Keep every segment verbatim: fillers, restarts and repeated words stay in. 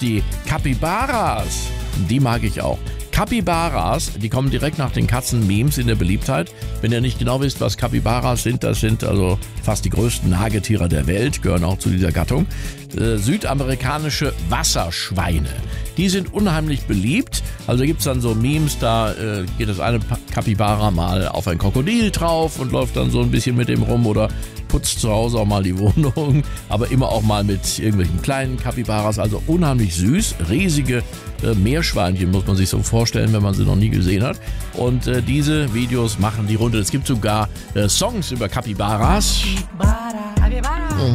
die Capybaras. Die mag ich auch. Capybaras, die kommen direkt nach den Katzen-Memes in der Beliebtheit. Wenn ihr nicht genau wisst, was Capybaras sind, das sind also fast die größten Nagetiere der Welt, gehören auch zu dieser Gattung. Äh, südamerikanische Wasserschweine. Die sind unheimlich beliebt. Also gibt es dann so Memes, da äh, geht das eine Capybara mal auf ein Krokodil drauf und läuft dann so ein bisschen mit dem rum oder putzt zu Hause auch mal die Wohnung, aber immer auch mal mit irgendwelchen kleinen Capybaras, also unheimlich süß, riesige äh, Meerschweinchen muss man sich so vorstellen, wenn man sie noch nie gesehen hat. Und äh, diese Videos machen die Runde. Es gibt sogar äh, Songs über Capybaras. Mhm.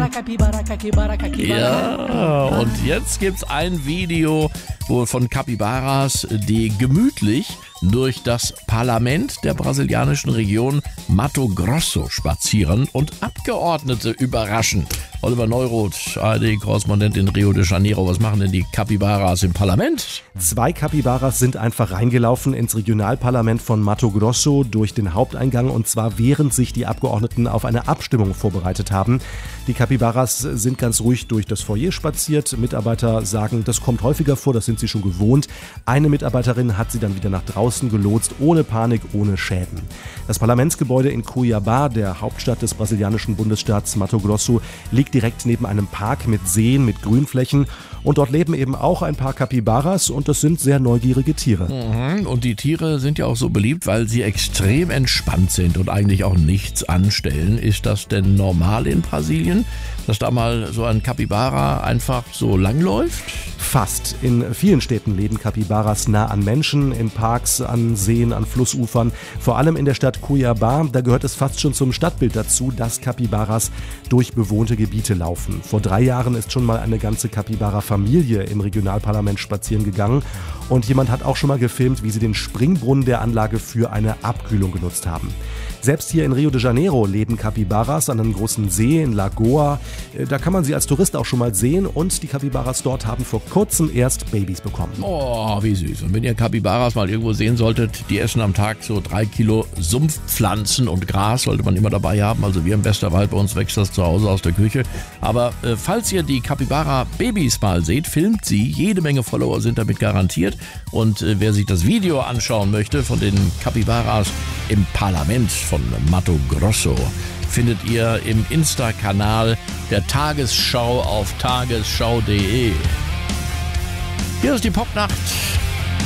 Ja, und jetzt gibt's ein Video wo von Capybaras, die gemütlich durch das Parlament der brasilianischen Region Mato Grosso spazieren und Abgeordnete überraschen. Oliver Neuroth, A R D-Korrespondent in Rio de Janeiro. Was machen denn die Capybaras im Parlament? Zwei Capybaras sind einfach reingelaufen ins Regionalparlament von Mato Grosso durch den Haupteingang, und zwar während sich die Abgeordneten auf eine Abstimmung vorbereitet haben. Die Capybaras sind ganz ruhig durch das Foyer spaziert. Mitarbeiter sagen, das kommt häufiger vor, das sind sie schon gewohnt. Eine Mitarbeiterin hat sie dann wieder nach draußen gelotst, ohne Panik, ohne Schäden. Das Parlamentsgebäude in Cuiabá, der Hauptstadt des brasilianischen Bundesstaats Mato Grosso, liegt direkt neben einem Park mit Seen, mit Grünflächen. Und dort leben eben auch ein paar Capybaras, und das sind sehr neugierige Tiere. Mhm. Und die Tiere sind ja auch so beliebt, weil sie extrem entspannt sind und eigentlich auch nichts anstellen. Ist das denn normal in Brasilien, dass da mal so ein Capybara einfach so langläuft? Fast. In vielen Städten leben Capybaras nah an Menschen, in Parks, an Seen, an Flussufern. Vor allem in der Stadt Cuiabá, da gehört es fast schon zum Stadtbild dazu, dass Capybaras durch bewohnte Gebiete laufen. Vor drei Jahren ist schon mal eine ganze Capybara-Familie im Regionalparlament spazieren gegangen, und jemand hat auch schon mal gefilmt, wie sie den Springbrunnen der Anlage für eine Abkühlung genutzt haben. Selbst hier in Rio de Janeiro leben Capybaras an einem großen See in Lagoa. Da kann man sie als Tourist auch schon mal sehen, und die Capybaras dort haben vor kurzem erst Babys bekommen. Oh, wie süß. Und wenn ihr Capybaras mal irgendwo sehen solltet, die essen am Tag so drei Kilo Sumpfpflanzen und Gras, sollte man immer dabei haben. Also wir im Westerwald, bei uns wächst das zu Hause aus der Küche. Aber äh, falls ihr die Capybara-Babys mal seht, filmt sie. Jede Menge Follower sind damit garantiert. Und äh, wer sich das Video anschauen möchte von den Capybaras im Parlament von Mato Grosso, findet ihr im Insta-Kanal der Tagesschau auf tagesschau punkt de. Hier ist die Popnacht